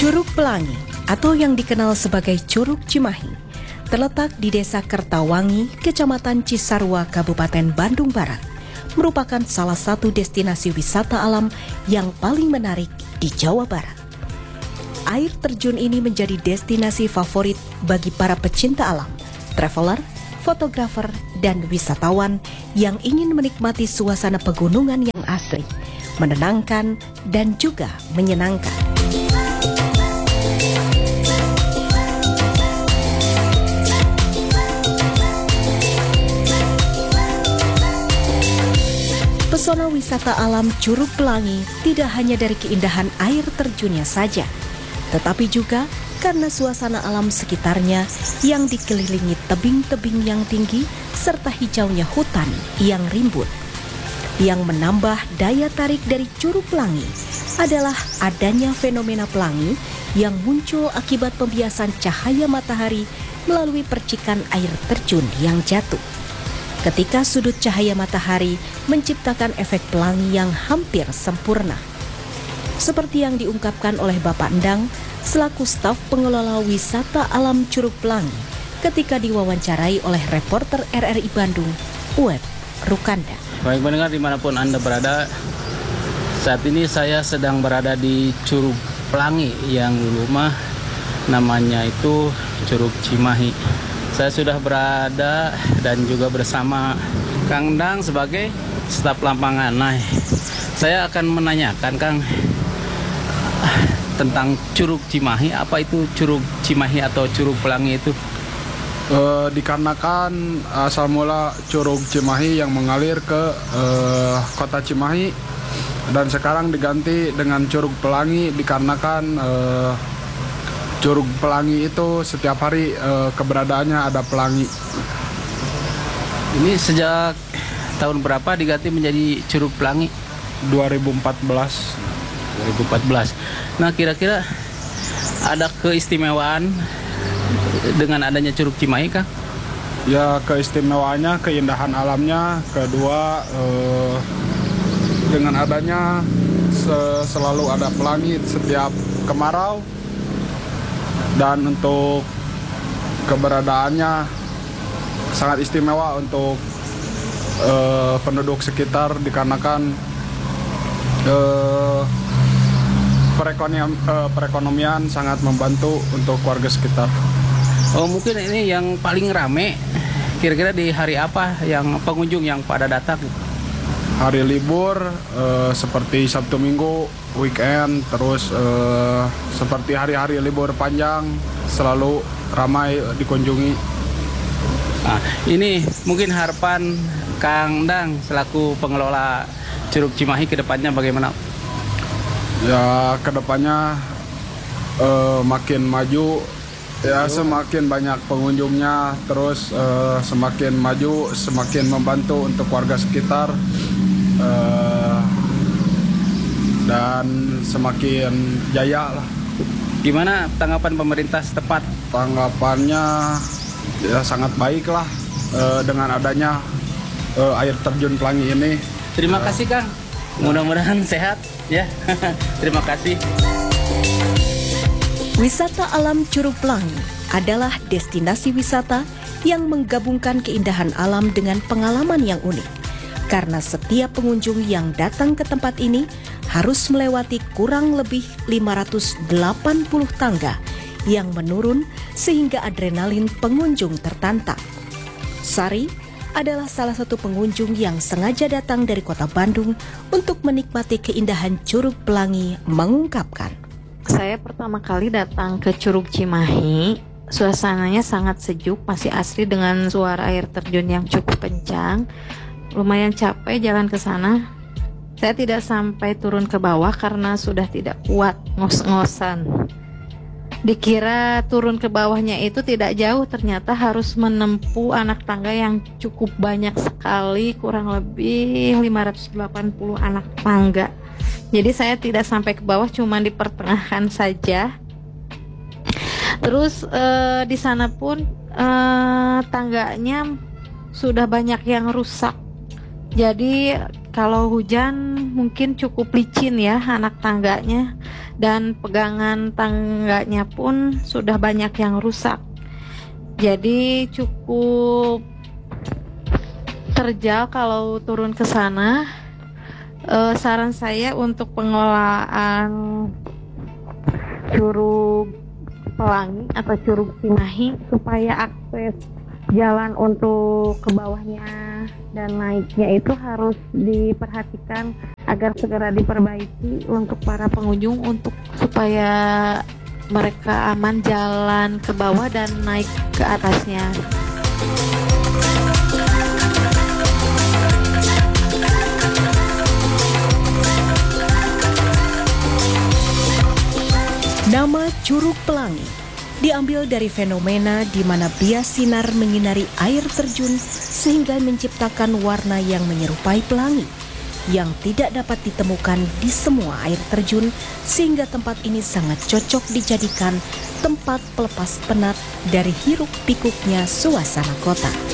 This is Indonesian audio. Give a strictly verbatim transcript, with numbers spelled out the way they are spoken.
Curug Pelangi atau yang dikenal sebagai Curug Cimahi terletak di Desa Kertawangi, Kecamatan Cisarua, Kabupaten Bandung Barat, merupakan salah satu destinasi wisata alam yang paling menarik di Jawa Barat. Air terjun ini menjadi destinasi favorit bagi para pecinta alam, traveler, fotografer, dan wisatawan yang ingin menikmati suasana pegunungan yang asri, menenangkan, dan juga menyenangkan. Pesona wisata alam Curug Pelangi tidak hanya dari keindahan air terjunnya saja, tetapi juga karena suasana alam sekitarnya yang dikelilingi tebing-tebing yang tinggi serta hijaunya hutan yang rimbun. Yang menambah daya tarik dari Curug Pelangi adalah adanya fenomena pelangi yang muncul akibat pembiasan cahaya matahari melalui percikan air terjun yang jatuh. Ketika sudut cahaya matahari menciptakan efek pelangi yang hampir sempurna. Seperti yang diungkapkan oleh Bapak Endang selaku staf pengelola wisata alam Curug Pelangi ketika diwawancarai oleh reporter R R I Bandung, Uweb Rukanda. Baik pendengar dimanapun Anda berada, saat ini saya sedang berada di Curug Pelangi yang dulu mah namanya itu Curug Cimahi. Saya sudah berada dan juga bersama Kang Dang sebagai staf lapangan. Nah, saya akan menanyakan Kang tentang Curug Cimahi. Apa itu Curug Cimahi atau Curug Pelangi itu? Uh, dikarenakan asal mula Curug Cimahi yang mengalir ke uh, kota Cimahi dan sekarang diganti dengan Curug Pelangi dikarenakan uh, Curug Pelangi itu setiap hari uh, keberadaannya ada pelangi. Ini sejak tahun berapa diganti menjadi Curug Pelangi? dua ribu empat belas. dua ribu empat belas. Nah, kira-kira ada keistimewaan dengan adanya Curug Cimahi, Kang? Ya, keistimewaannya keindahan alamnya, kedua eh, dengan adanya se- selalu ada pelangi setiap kemarau, dan untuk keberadaannya sangat istimewa untuk eh, penduduk sekitar dikarenakan eh, perekonomian, eh, perekonomian sangat membantu untuk warga sekitar. Oh, mungkin ini yang paling rame kira-kira di hari apa yang pengunjung yang pada datang? Hari libur eh, seperti Sabtu Minggu, weekend, terus eh, seperti hari-hari libur panjang selalu ramai dikunjungi. Nah, ini mungkin harapan Kang Dang selaku pengelola Curug Cimahi ke depannya bagaimana? Ya, kedepannya uh, makin maju, ya semakin banyak pengunjungnya, terus uh, semakin maju, semakin membantu untuk warga sekitar, uh, dan semakin jaya lah. Gimana tanggapan pemerintah setempat? Tanggapannya ya sangat baik lah uh, dengan adanya uh, air terjun Pelangi ini. Terima kasih Kang. Mudah-mudahan sehat ya. Terima kasih. Wisata alam Curug Pelangi adalah destinasi wisata yang menggabungkan keindahan alam dengan pengalaman yang unik. Karena setiap pengunjung yang datang ke tempat ini harus melewati kurang lebih lima ratus delapan puluh tangga yang menurun sehingga adrenalin pengunjung tertantang. Sari adalah salah satu pengunjung yang sengaja datang dari kota Bandung untuk menikmati keindahan Curug Pelangi mengungkapkan. Saya pertama kali datang ke Curug Cimahi, suasananya sangat sejuk, masih asri dengan suara air terjun yang cukup kencang. Lumayan capek jalan ke sana. Saya tidak sampai turun ke bawah karena sudah tidak kuat ngos-ngosan. Dikira turun ke bawahnya itu tidak jauh, ternyata harus menempuh anak tangga yang cukup banyak sekali, kurang lebih lima ratus delapan puluh anak tangga. Jadi saya tidak sampai ke bawah, cuma di pertengahan saja. Terus eh, di sana pun eh, tangganya sudah banyak yang rusak. Jadi kalau hujan mungkin cukup licin ya anak tangganya, dan pegangan tangganya pun sudah banyak yang rusak. Jadi cukup terjal kalau turun ke sana. E, saran saya untuk pengelolaan Curug Pelangi atau Curug Cimahi, supaya akses jalan untuk ke bawahnya dan naiknya itu harus diperhatikan agar segera diperbaiki untuk para pengunjung, untuk supaya mereka aman jalan ke bawah dan naik ke atasnya. Nama Curug Pelangi diambil dari fenomena di mana bias sinar menyinari air terjun sehingga menciptakan warna yang menyerupai pelangi yang tidak dapat ditemukan di semua air terjun, sehingga tempat ini sangat cocok dijadikan tempat pelepas penat dari hiruk pikuknya suasana kota.